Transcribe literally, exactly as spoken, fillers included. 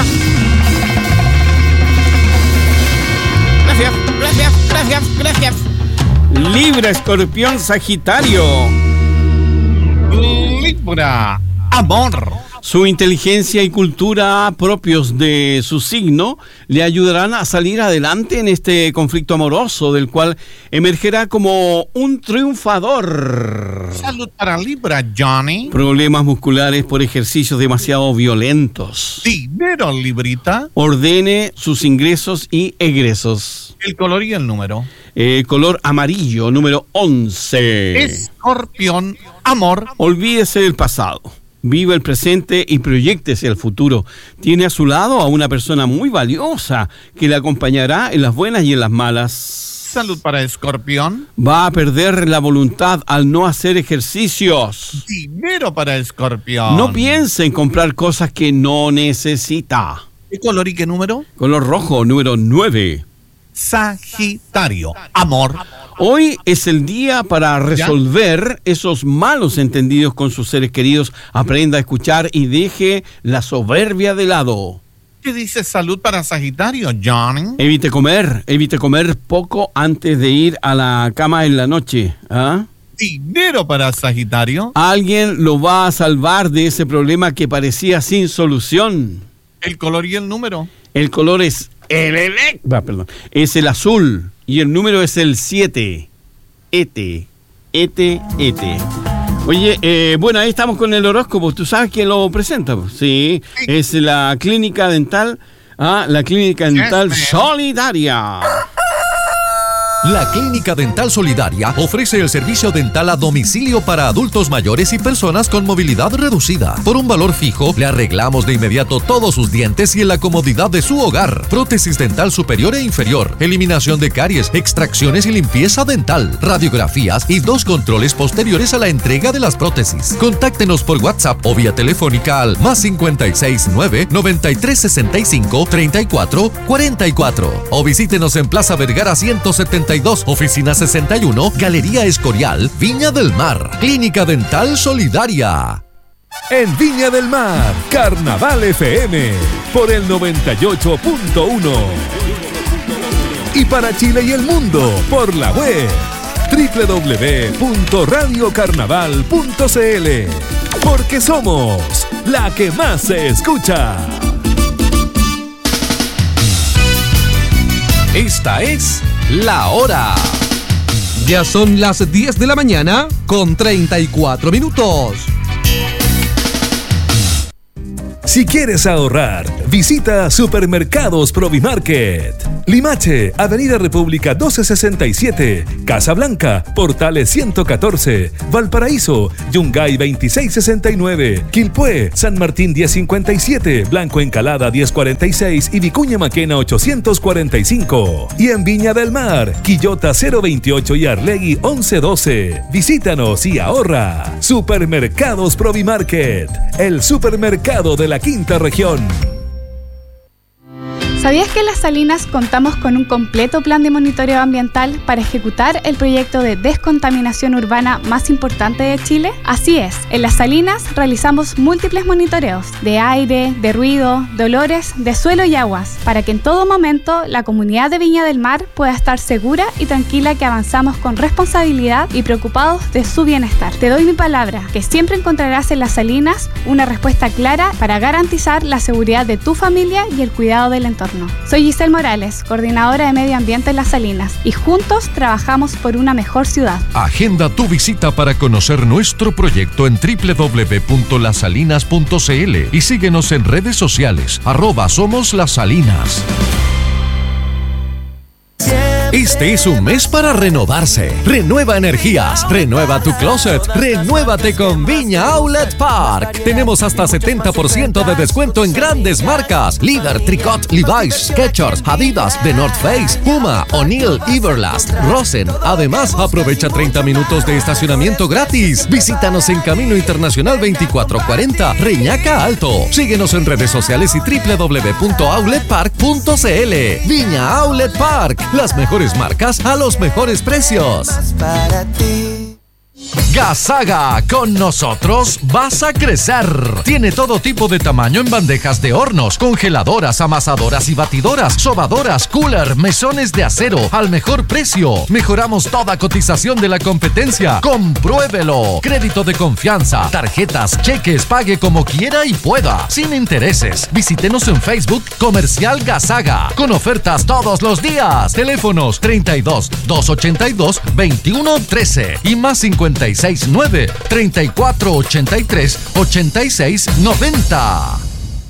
Gracias. Gracias, gracias, gracias, gracias. Libra, Escorpión, Sagitario. Libra, amor. Su inteligencia y cultura propios de su signo le ayudarán a salir adelante en este conflicto amoroso, del cual emergerá como un triunfador. Salud para Libra, Johnny. Problemas musculares por ejercicios demasiado violentos. Dinero, Librita. Ordene sus ingresos y egresos. El color y el número. Eh, color amarillo, número once. Escorpión, amor. Olvídese del pasado. Vive el presente y proyéctese al futuro. Tiene a su lado a una persona muy valiosa que le acompañará en las buenas y en las malas. Salud para Escorpión. Va a perder la voluntad al no hacer ejercicios. Dinero para Escorpión. No piense en comprar cosas que no necesita. ¿Qué color y qué número? Color rojo, número nueve. Sagitario, amor. Hoy es el día para resolver ¿Ya? esos malos entendidos con sus seres queridos. Aprenda a escuchar y deje la soberbia de lado. ¿Qué dice salud para Sagitario, Johnny? Evite comer, evite comer poco antes de ir a la cama en la noche. ¿Ah? Dinero para Sagitario. Alguien lo va a salvar de ese problema que parecía sin solución. ¿El color y el número? El color es el, el, el va, perdón, es el azul y el número es el siete. Ete, ete, ete. Oye, eh, bueno, ahí estamos con el horóscopo. ¿Tú sabes quién lo presenta? Sí, sí. Es la clínica dental, ah, la clínica dental yes, solidaria. La Clínica Dental Solidaria ofrece el servicio dental a domicilio para adultos mayores y personas con movilidad reducida. Por un valor fijo, le arreglamos de inmediato todos sus dientes y en la comodidad de su hogar. Prótesis dental superior e inferior, eliminación de caries, extracciones y limpieza dental, radiografías y dos controles posteriores a la entrega de las prótesis. Contáctenos por WhatsApp o vía telefónica al más cincuenta y seis nueve, noventa y tres sesenta y cinco, treinta y cuatro cuarenta y cuatro o visítenos en Plaza Vergara ciento setenta y dos, oficina sesenta y uno, Galería Escorial, Viña del Mar. Clínica Dental Solidaria. En Viña del Mar, Carnaval F M por el noventa y ocho punto uno. Y para Chile y el mundo, por la web doble u doble u doble u punto radio carnaval punto c l. Porque somos la que más se escucha. Esta es La Hora. Ya son las diez de la mañana con treinta y cuatro minutos. Si quieres ahorrar, visita Supermercados Provimarket. Limache, Avenida República doce sesenta y siete, Casablanca, Portales ciento catorce, Valparaíso, Yungay veintiséis sesenta y nueve, Quilpué, San Martín diez cincuenta y siete, Blanco Encalada diez cuarenta y seis y Vicuña Maquena ochocientos cuarenta y cinco. Y en Viña del Mar, Quillota cero veintiocho y Arlegui once doce. Visítanos y ahorra. Supermercados Provimarket, el supermercado de la quinta región. ¿Sabías que en Las Salinas contamos con un completo plan de monitoreo ambiental para ejecutar el proyecto de descontaminación urbana más importante de Chile? Así es, en Las Salinas realizamos múltiples monitoreos de aire, de ruido, de olores, de suelo y aguas, para que en todo momento la comunidad de Viña del Mar pueda estar segura y tranquila que avanzamos con responsabilidad y preocupados de su bienestar. Te doy mi palabra, que siempre encontrarás en Las Salinas una respuesta clara para garantizar la seguridad de tu familia y el cuidado del entorno. Soy Giselle Morales, coordinadora de Medio Ambiente en Las Salinas, y juntos trabajamos por una mejor ciudad. Agenda tu visita para conocer nuestro proyecto en doble u doble u doble u punto las salinas punto c l y síguenos en redes sociales, arroba Somos Las Salinas. Este es un mes para renovarse. Renueva energías, renueva tu closet, renuévate con Viña Outlet Park. Tenemos hasta setenta por ciento de descuento en grandes marcas: Líder, Tricot, Levi's, Skechers, Adidas, The North Face, Puma, O'Neill, Everlast, Rosen. Además, aprovecha treinta minutos de estacionamiento gratis. Visítanos en Camino Internacional veinticuatro cuarenta, Reñaca Alto. Síguenos en redes sociales y doble u doble u doble u punto outlet park punto c l. Viña Outlet Park, las mejores marcas a los mejores precios. Gasaga, con nosotros vas a crecer. Tiene todo tipo de tamaño en bandejas de hornos, congeladoras, amasadoras y batidoras, sobadoras, cooler, mesones de acero, al mejor precio. Mejoramos toda cotización de la competencia. Compruébelo. Crédito de confianza, tarjetas, cheques, pague como quiera y pueda, sin intereses. Visítenos en Facebook Comercial Gasaga, con ofertas todos los días. Teléfonos treinta y dos, doscientos ochenta y dos, veintiuno trece y más cincuenta y seis nueve, treinta y cuatro ochenta y tres, ochenta y seis noventa.